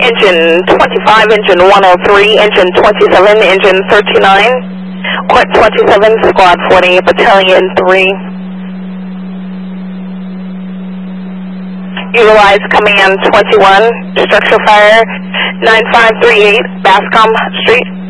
Engine 25, engine 103, engine 27, engine 39, Court 27, Squad 40, Battalion 3. Utilize Command 21, Structure Fire 9538, Bascom Street.